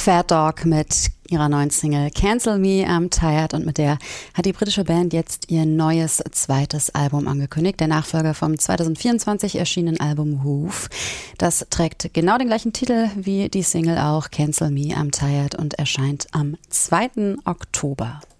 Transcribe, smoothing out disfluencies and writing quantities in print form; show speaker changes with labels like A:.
A: Fat Dog mit ihrer neuen Single Cancel Me, I'm Tired, und mit der hat die britische Band jetzt ihr neues zweites Album angekündigt, der Nachfolger vom 2024 erschienenen Album Hoof. Das trägt genau den gleichen Titel wie die Single auch, Cancel Me, I'm Tired, und erscheint am 2. Oktober.